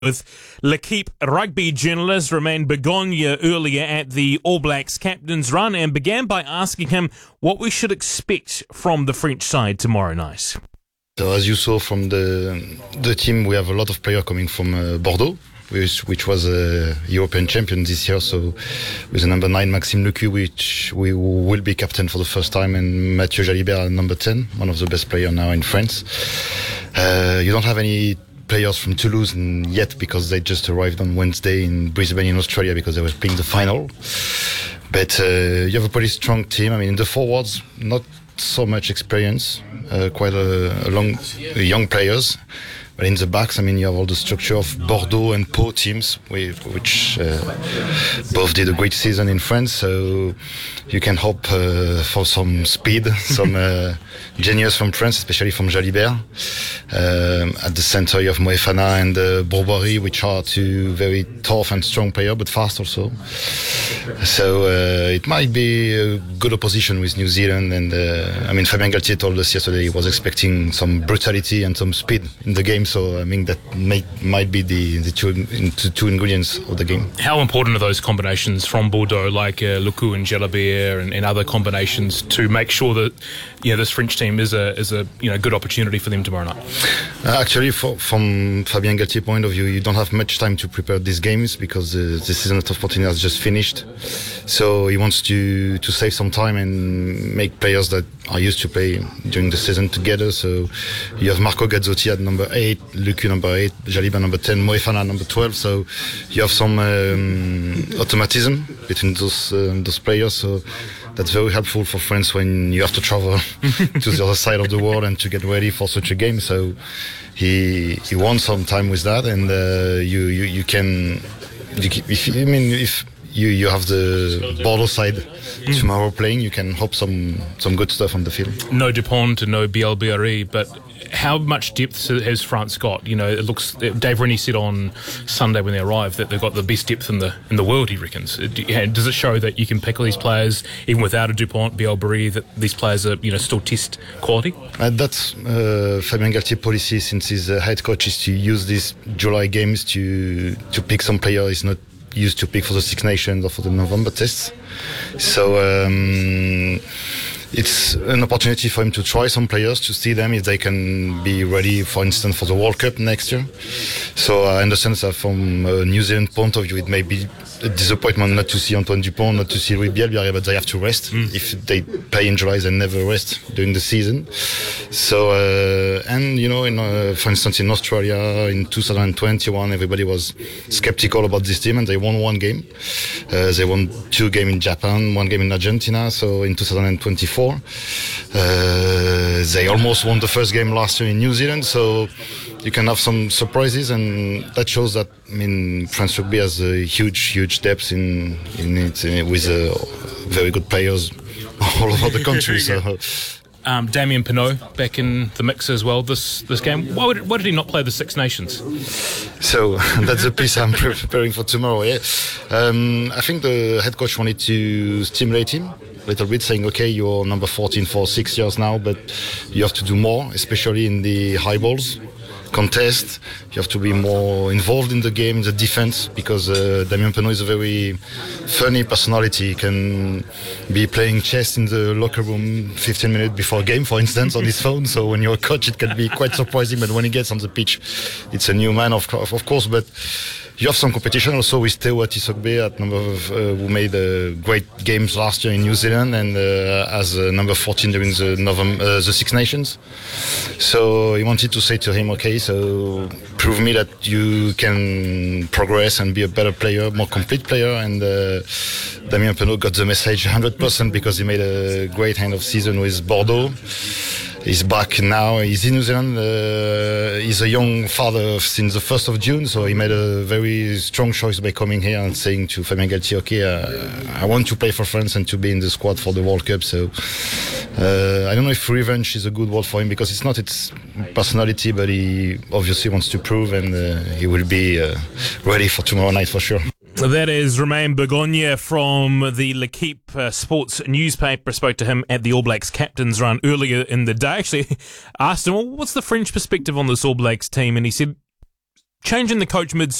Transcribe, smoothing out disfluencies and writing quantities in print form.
With L'Equipe rugby journalist Romain Begonia earlier at the All Blacks captain's run and began by asking him what we should expect from the French side tomorrow night. So as you saw from the team, we have a lot of players coming from Bordeaux, which was a European champion this year. So with the number 9 Maxime Lecu, which we will be captain for the first time, and Mathieu Jalibert number 10, one of the best players now in France. You don't have any players from Toulouse yet because they just arrived on Wednesday in Brisbane in Australia because they were playing the final. But you have a pretty strong team. I mean, in the forwards, not so much experience, quite a young players. But in the backs, I mean, you have all the structure of Bordeaux and Pau teams, which both did a great season in France. So you can hope for some speed, some genius from France, especially from Jalibert. At the center, you have Moefana and Bourbory, which are two very tough and strong players, but fast also. So it might be a good opposition with New Zealand. And I mean, Fabien Galtier told us yesterday he was expecting some brutality and some speed in the game. So I mean, that might be the two ingredients of the game. How important are those combinations from Bordeaux, like Lecu and Jalibert and other combinations, to make sure that this French team is a good opportunity for them tomorrow night? Actually, from Fabien Galtier's point of view, you don't have much time to prepare these games because the season of top 14 has just finished. So he wants to save some time and make players that are used to play during the season together. So you have Marco Gazzotti at number 8, Lecu number 8, Jalibert number 10, Moefana number 12. So you have some automatism between those players. So that's very helpful for France when you have to travel to the other side of the world and to get ready for such a game. So he wants some time with that, and if you have the Bordeaux side tomorrow playing, you can hope some good stuff on the field. No Dupont and no BLBRE, but how much depth has France got? It looks. Dave Rennie said on Sunday when they arrived that they've got the best depth in the world. He reckons. Does it show that you can pick all these players even without a Dupont, BLBRE, that these players are still test quality? That's Fabien Galtier's policy since he's head coach, is to use these July games to pick some player he's not used to pick for the Six Nations or for the November tests. So it's an opportunity for him to try some players, to see them if they can be ready, for instance, for the World Cup next year. So I understand that from a New Zealand point of view, it may be a disappointment not to see Antoine Dupont, not to see Louis Bielbiaré, but they have to rest. If they play in July, they never rest during the season. So, for instance, in Australia in 2021, everybody was skeptical about this team, and they won one game. They won 2 games in Japan, 1 game in Argentina. So in 2024, they almost won the first game last year in New Zealand. So you can have some surprises, and that shows that France rugby has a huge depth in it with very good players all over the country. So. Damien Penaud back in the mix as well this game. Why did he not play the Six Nations? So that's the piece I'm preparing for tomorrow. Yeah, I think the head coach wanted to stimulate him a little bit, saying, okay, you're number 14 for 6 years now, but you have to do more, especially in the high balls contest. You have to be more involved in the game, in the defense, because Damien Penaud is a very funny personality. He can be playing chess in the locker room 15 minutes before a game, for instance, on his phone. So when you're a coach, it can be quite surprising, but when he gets on the pitch, it's a new man, of course. But you have some competition also with Teo Atisogbe at who made great games last year in New Zealand, and as number 14 during the Six Nations. So he wanted to say to him, okay, so prove me that you can progress and be a better player, more complete player. And Damien Penaud got the message 100% because he made a great end of season with Bordeaux. He's back now. He's in New Zealand. He's a young father since the 1st of June, so he made a very strong choice by coming here and saying to Fabien Galtier, okay, I want to play for France and to be in the squad for the World Cup. So I don't know if revenge is a good word for him, because it's not its personality, but he obviously wants to prove, and he will be ready for tomorrow night for sure. That is Romain Begonia from the L'Equipe sports newspaper. I spoke to him at the All Blacks captain's run earlier in the day. Actually asked him, well, what's the French perspective on this All Blacks team? And he said, changing the coach mid